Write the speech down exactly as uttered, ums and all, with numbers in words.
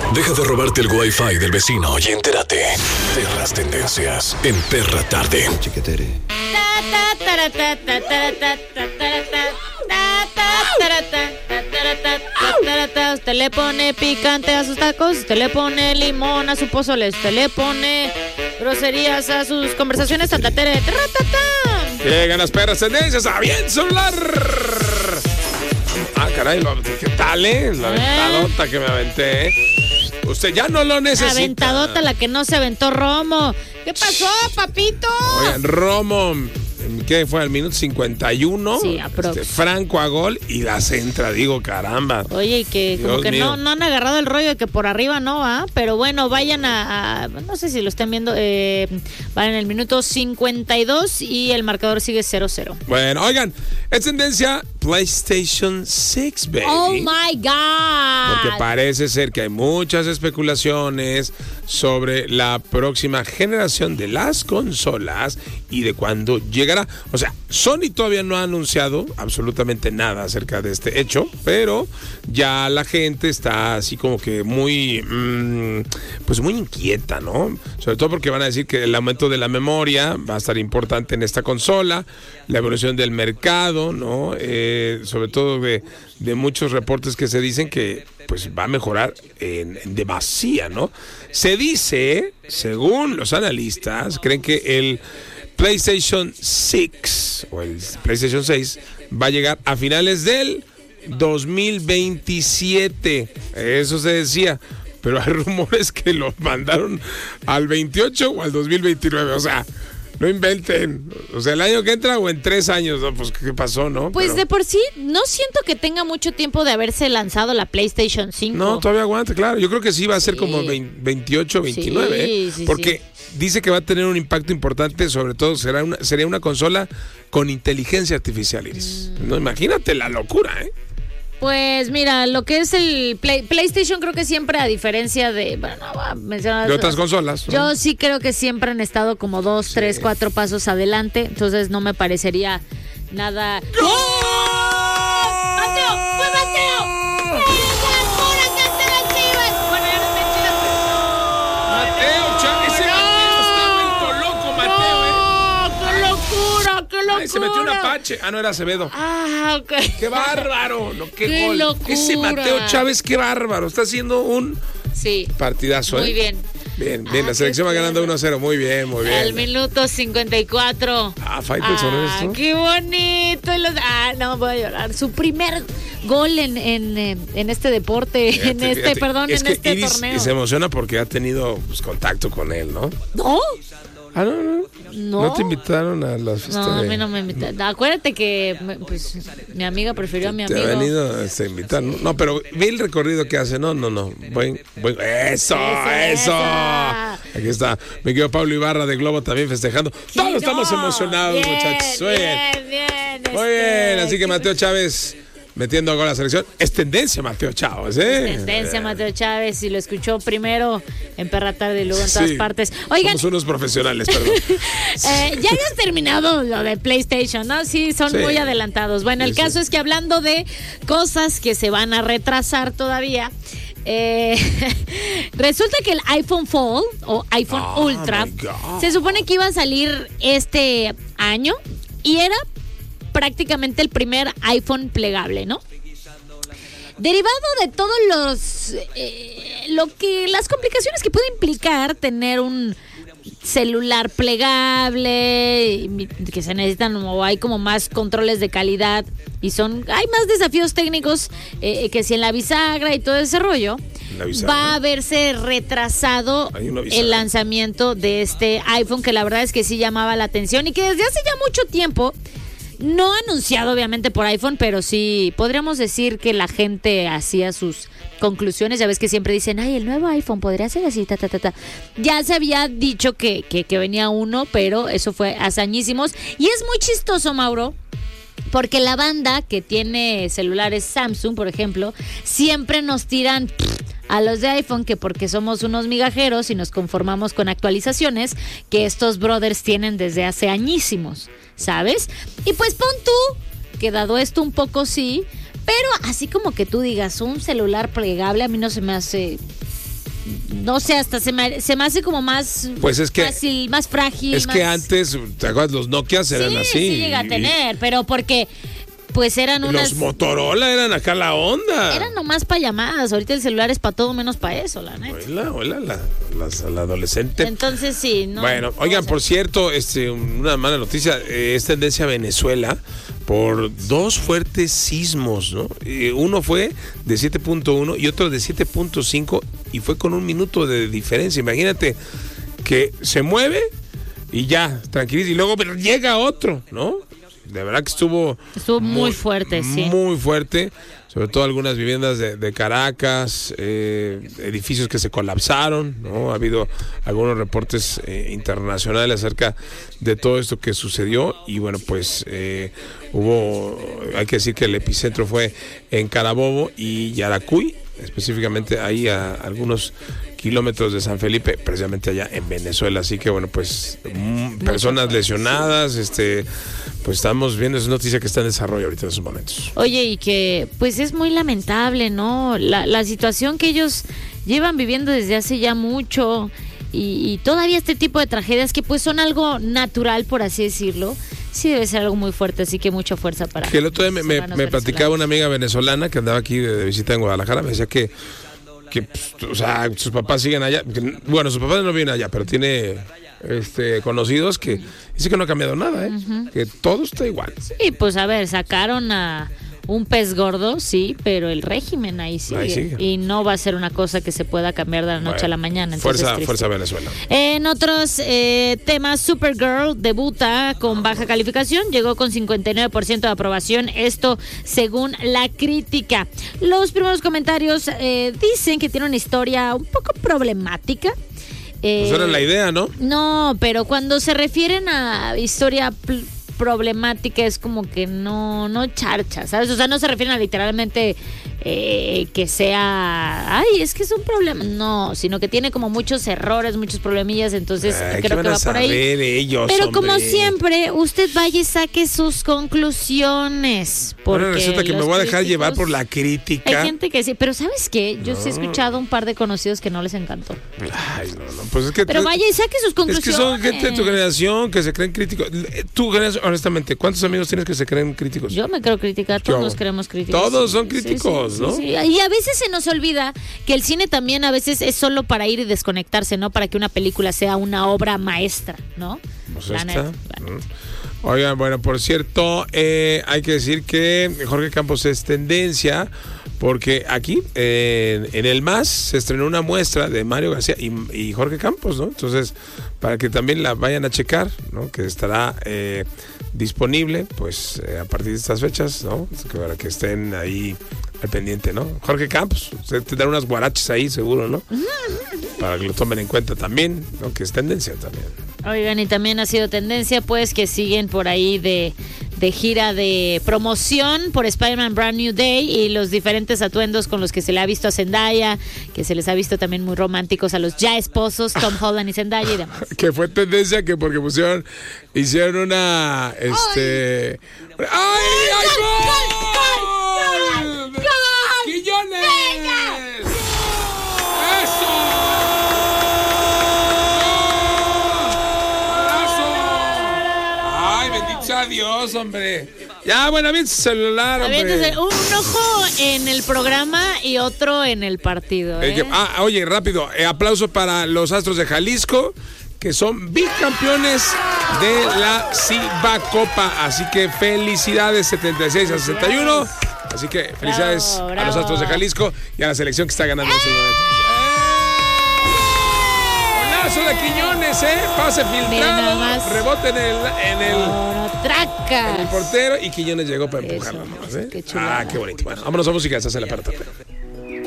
Deja de robarte el Wi-Fi del vecino y entérate de las tendencias en Perra Tarde. Usted le pone picante a sus tacos, usted le pone limón a su pozole, usted le pone groserías a sus conversaciones. Llegan las perras tendencias a bien celular. Ah, caray, ¿qué tal, eh? La aventadota que me aventé, ¿eh? Usted ya no lo necesita. Aventadota, la que no se aventó Romo. ¿Qué pasó, papito? Oigan, Romo, ¿qué fue? Al minuto cincuenta y uno. Sí, aprox. Este, Franco a gol y la centra, digo, caramba. Oye, y que como Dios que mío. no, no han agarrado el rollo de que por arriba no va, ¿ah? Pero bueno, vayan a, a, no sé si lo están viendo, eh, van en el minuto cincuenta y dos y el marcador sigue cero cero. Bueno, oigan, es tendencia PlayStation seis, baby. Oh my God. Porque parece ser que hay muchas especulaciones sobre la próxima generación de las consolas y de cuándo llegará. O sea, Sony todavía no ha anunciado absolutamente nada acerca de este hecho, pero ya la gente está así como que muy, mmm, pues muy inquieta, ¿no? Sobre todo porque van a decir que el aumento de la memoria va a estar importante en esta consola, la evolución del mercado, ¿no? Eh, sobre todo de, de muchos reportes que se dicen que pues va a mejorar en, en demasía, ¿no? Se dice, según los analistas, creen que el PlayStation seis o el PlayStation seis va a llegar a finales del dos mil veintisiete. Eso se decía, pero hay rumores que lo mandaron al veintiocho o al dos mil veintinueve, o sea, no inventen. O sea, el año que entra o en tres años, ¿no? Pues, ¿qué pasó, no? Pues Pero... de por sí, no siento que tenga mucho tiempo de haberse lanzado la PlayStation cinco. No, todavía aguanta, claro. Yo creo que sí va a ser Sí. como veintiocho, veintinueve, Sí, ¿eh? sí, Porque sí. dice que va a tener un impacto importante, sobre todo será una, sería una consola con inteligencia artificial, Iris. Mm. No, imagínate la locura, ¿eh? Pues mira, lo que es el Play- PlayStation creo que siempre, a diferencia de, bueno, no voy a mencionar De otras consolas, ¿no? Yo sí creo que siempre han estado como dos, Sí. tres, cuatro pasos adelante, entonces no me parecería nada. ¡Gol! ¡Mateo! ¡Fue Mateo! ¡Eres la pura gente de Chivas! Bueno, ya no está en Chivas, pero Mateo Chávez, ese Mateo está vuelto loco, Mateo, ¿eh? ¡Oh, qué locura, qué locura! Ay, se metió un Apache. Ah, no, era Acevedo. Ah, ok. ¡Qué bárbaro! No, qué, ¡Qué gol! locura! Ese Mateo Chávez, qué bárbaro. Está haciendo un Sí. partidazo, ¿eh? Muy bien. Bien, bien. Ah, la selección va qué ganando uno a cero. Muy bien, muy bien. Al minuto cincuenta y cuatro. Ah, Faitelson, ¿eres Ah, tú? qué bonito. Y los- Ah, no, voy a llorar. Su primer gol en, en, eh, en este deporte, Fíjate, en este, fíjate. perdón, Es en que este Iris torneo. se emociona porque ha tenido pues, contacto con él, ¿no? ¿No? Ah, no, no. No. ¿No te invitaron a la fiesta No, a de...? mí no me invitaron. Acuérdate que me- pues, mi amiga prefirió a mi Te amigo. ha venido este, a invitar. No, No, pero ve el recorrido que hace. No, no, no. Buen, buen... ¡Eso! Eso, ¡Eso! esa. Aquí está. Me quedo Pablo Ibarra de Globo también festejando. Todos No. estamos emocionados, Bien, muchachos. Muy bien. Bien, bien. Muy este, bien. Así que Mateo Chávez metiendo gol a la selección. Es tendencia, Mateo Chávez, ¿eh? Tendencia, Mateo Chávez, si lo escuchó primero en Perra Tarde y luego en todas Sí. partes. Oigan, Somos unos profesionales, perdón. Eh, ya habías terminado lo de PlayStation, ¿no? Sí, son Sí. muy adelantados. Bueno, el Sí, caso sí. es que hablando de cosas que se van a retrasar todavía, eh, resulta que el iPhone Fold o iPhone Oh, Ultra my God. se supone que iba a salir este año y era prácticamente el primer iPhone plegable, ¿no? Derivado de todos los eh, lo que las complicaciones que puede implicar tener un celular plegable, y que se necesitan o hay como más controles de calidad y son hay más desafíos técnicos eh, que si en la bisagra y todo ese rollo, La bisagra. va a verse retrasado Hay una bisagra. el lanzamiento de este iPhone, que la verdad es que sí llamaba la atención y que desde hace ya mucho tiempo, no anunciado obviamente por iPhone, pero sí podríamos decir que la gente hacía sus conclusiones. Ya ves que siempre dicen, ay, el nuevo iPhone podría ser así, ta, ta, ta, ta. Ya se había dicho que, que, que venía uno, pero eso fue hace añísimos. Y es muy chistoso, Mauro, porque la banda que tiene celulares Samsung, por ejemplo, siempre nos tiran a los de iPhone que porque somos unos migajeros y nos conformamos con actualizaciones que estos brothers tienen desde hace añísimos, ¿sabes? Y pues pon tú que dado esto un poco sí, pero así como que tú digas un celular plegable, a mí no se me hace no sé, hasta se me, se me hace como más pues es que, fácil, más frágil. Es más... que antes, ¿te acuerdas? Los Nokias eran sí, así. Sí, llega a tener, y, pero porque... Pues eran unas... Los Motorola eran acá la onda. Eran nomás para llamadas. Ahorita el celular es para todo menos para eso, la neta. Hola, hola, la, la, la adolescente. Entonces sí, no. Bueno, oigan, por cierto, este, una mala noticia, eh, es tendencia a Venezuela por dos fuertes sismos, ¿no? Eh, uno fue de siete punto uno y otro de siete punto cinco y fue con un minuto de diferencia. Imagínate que se mueve y ya, tranquiliza, y luego llega otro, ¿no? De verdad que estuvo... Estuvo muy, muy fuerte, sí. Muy fuerte, sobre todo algunas viviendas de, de Caracas, eh, edificios que se colapsaron, ¿no? Ha habido algunos reportes eh, internacionales acerca de todo esto que sucedió y bueno, pues eh, hubo, hay que decir que el epicentro fue en Carabobo y Yaracuy, específicamente ahí a algunos kilómetros de San Felipe, precisamente allá en Venezuela, así que bueno, pues mm, personas lesionadas, este, pues estamos viendo esa noticia que está en desarrollo ahorita en esos momentos. Oye, y que pues es muy lamentable, ¿no? La, la situación que ellos llevan viviendo desde hace ya mucho y, y todavía este tipo de tragedias que pues son algo natural, por así decirlo, sí debe ser algo muy fuerte, así que mucha fuerza para... Que el otro día me, me, me platicaba una amiga venezolana que andaba aquí de, de visita en Guadalajara, me decía que que, o sea, sus papás siguen allá, que, bueno, sus papás no viven allá, pero tiene este conocidos que dice que no ha cambiado nada, ¿eh? Uh-huh. Que todo está igual. Sí, pues a ver, sacaron a un pez gordo, sí, pero el régimen ahí sigue, ahí sigue. Y no va a ser una cosa que se pueda cambiar de la noche bueno, a la mañana. Fuerza, fuerza Venezuela. En otros eh, temas, Supergirl debuta con baja calificación, llegó con cincuenta y nueve por ciento de aprobación, esto según la crítica. Los primeros comentarios eh, dicen que tiene una historia un poco problemática. Eh, pues era la idea, ¿no? No, pero cuando se refieren a historia pl- problemática es como que no no charcha, ¿sabes? O sea, no se refieren a literalmente eh, que sea, ay, es que es un problema, no, sino que tiene como muchos errores, muchos problemillas, entonces ay, creo que va por ahí. Ellos, pero hombre. Como siempre, usted vaya y saque sus conclusiones. Porque bueno, resulta que me voy a dejar críticos, llevar por la crítica. Hay gente que sí, pero ¿sabes qué? Yo no. sí he escuchado un par de conocidos que no les encantó. Ay, no, no, pues es que... Pero vaya y saque sus conclusiones. Es que son gente de tu generación que se creen críticos. Tu generación, honestamente, ¿cuántos amigos tienes que se creen críticos? Yo me creo crítica, todos nos creemos críticos. Todos son críticos, sí, sí, ¿no? Sí, sí. Y a veces se nos olvida que el cine también a veces es solo para ir y desconectarse, no para que una película sea una obra maestra, ¿no? Pues La está. Net, Oigan, bueno, por cierto, eh, hay que decir que Jorge Campos es tendencia porque aquí eh, en el M A S se estrenó una muestra de Mario García y, y Jorge Campos, ¿no? Entonces, para que también la vayan a checar, ¿no? Que estará eh, disponible, pues, eh, a partir de estas fechas, ¿no? Para que estén ahí al pendiente, ¿no? Jorge Campos, usted tendrá unas guaraches ahí, seguro, ¿no? Para que lo tomen en cuenta también, ¿no? Que es tendencia también. Oigan, y también ha sido tendencia, pues, que siguen por ahí de, de gira de promoción por Spider-Man Brand New Day y los diferentes atuendos con los que se le ha visto a Zendaya, que se les ha visto también muy románticos a los ya esposos, Tom Holland y Zendaya y demás. Que fue tendencia que porque pusieron, hicieron una, este... ¡Ay, ay, ay! ¡Gol! ¡Gol! ¡Gol! ¡Quillones! ¡Eso! A Dios, hombre. Ya, bueno, bien su celular, hombre. Un, un ojo en el programa y otro en el partido, ¿eh? Eh, que, ah, oye, rápido, eh, aplauso para los Astros de Jalisco, que son bicampeones de la Ciba Copa. Así que felicidades, setenta y seis a sesenta y uno. Así que felicidades bravo, bravo. a los Astros de Jalisco y a la selección que está ganando en estos momentos. De Quiñones, ¿eh? Pase filtrado, rebote en el en el, oh, en el portero y Quiñones llegó para empujarlo. Eso, ¿eh? Qué ah, qué bonito. Bueno, vámonos a música, se hace la parte.